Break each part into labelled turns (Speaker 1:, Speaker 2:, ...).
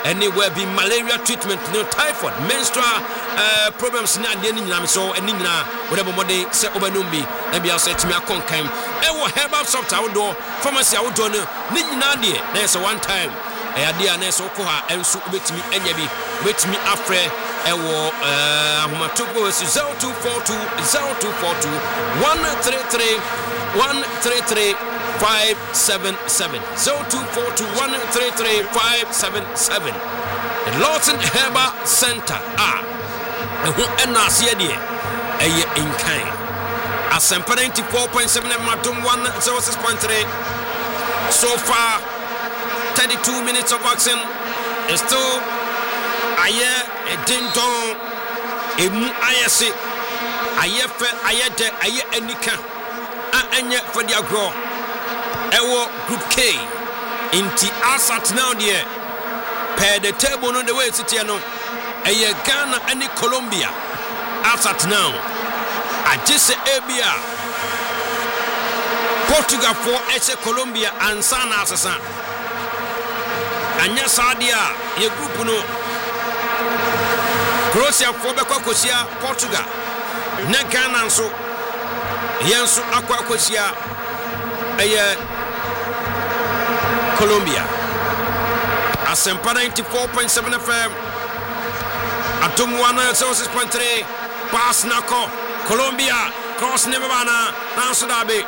Speaker 1: anywhere be malaria treatment, no typhoid, menstrual problems na de nyina so ani nyina whatever mode se obanumbi na bia so etimi akonkan ewo herbal soft outdoor pharmacy outdoor no ni nyina de na so one time ade a na so ko ha enso obetimi anya bi obetimi afre ewo ahomatogo 0242 133 133 577 0242 133 577 Lawson Herbal Center who NRC de eye inkan Asempa 94.7 Matum 106.3 so far 32 minutes of action is still aye a ding dong emu ayese aye fe aye de aye anika anya for the agro ewo group K inti asat now there per the table no the way city no eye Ghana and Colombia asat now ajise ebia Portugal for eche Colombia and sana asasa anya sadia ye group no Croatia for beko kosia Portugal na Ghana nso yenso akwa kosia eye Colombia Asempa 94.7 FM Atom 106.3 pass nako Colombia cross nebana nanso dabe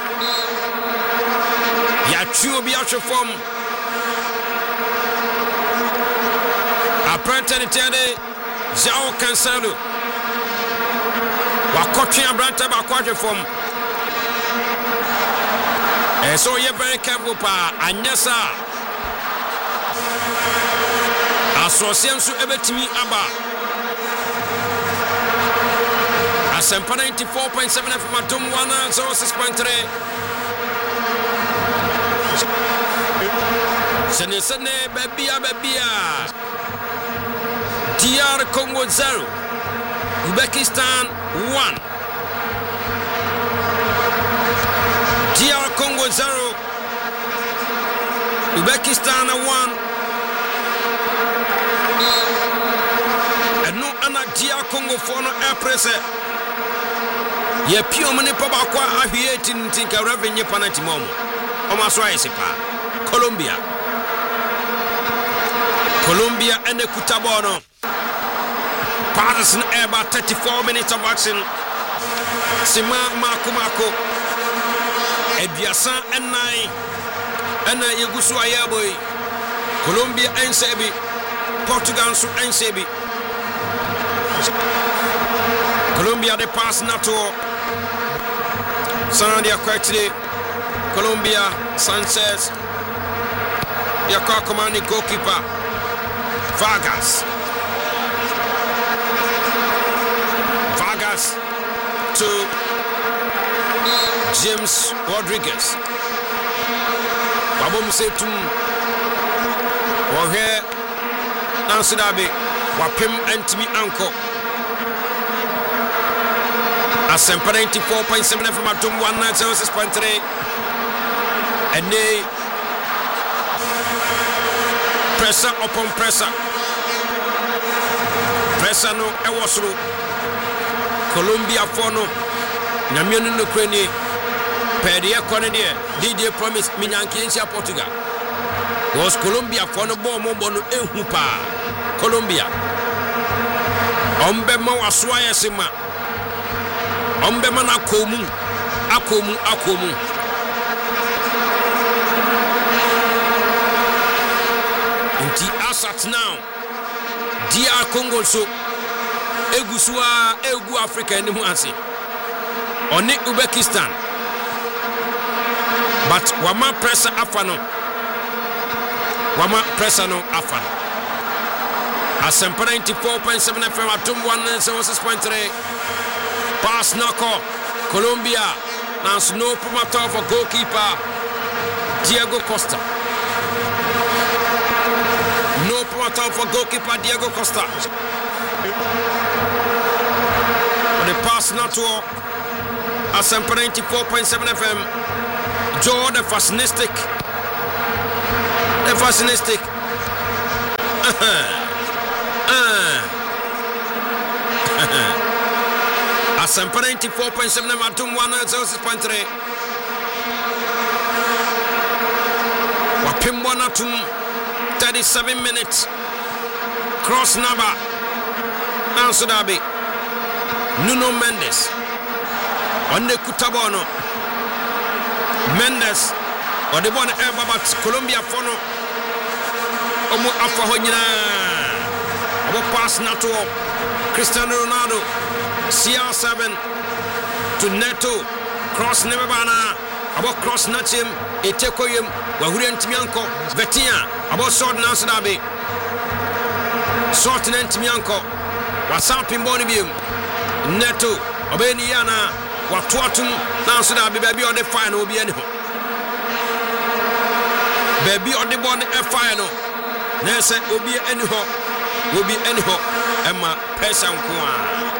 Speaker 1: ya chuo bi atwe form Aprenta nitende João Cancelo wakotwe abranta ba kwatwe form so you very careful pa anyasa asosian so ebetimi aba Asempa 94.7 FM Atom 106.3 Sene babia DR Congo 0 Uzbekistan 1 DR Congo 0 Uzbekistan 1 and no ana DR Congo for no air pressure ye pio mane pa ba kwa ahwie tinka revenue penalty mom o ma so ayese pa Colombia and Kutabono Patterson about 34 minutes of action Sima Mako Ediasa and Nai and Yagusu Ayaboy Colombia and Sebi Portugal and Sebi Colombia the pass NATO Sandia Quetri Colombia Sanchez Yaka commanding goalkeeper Vargas to James Rodriguez Babum Setum Wahe Nansudabe Wapim Antimi Anko Asempa 94.7 from Atom 196.3 and they pressure upon pressure no ewosro Colombia for no nyamionu no kwani pede ekone de DJ promise minyankensia Portugal was Colombia for no bomb no ehu pa Colombia ombe ma wasoa sema ombe ma na akomu inti asat now DR Congo so egusua egu Africa ni mu ase oni Uzbekistan but wama pressure afano Asempa 94.7 FM Atom 106.3 pass nako Colombia now no promoter for goalkeeper Diego Costa no promoter for goalkeeper Diego Costa the pass not to Asempa 94.7 FM Joe the fascistic Asampa 94.7 Matum 106.3 Wapimbwanatum 37 minutes cross number Ansudabi Nuno Mendes Onde Kutabono Mendes Odebona Babat Colombia Fono Omo Afahonyina Abo pass Nato Cristiano Ronaldo CR7 to Neto cross Nebana Abo cross Nachim Etekoyem Wahurian Timianko Vetia Abo Sword Nansudabi Sword Nentimianko Wasampin Bonibium Neto Obeniana Watuatum Nansudabi baby on the final be anyhow baby on the bond a final Nessa will be anyhow Emma Pesan Kwa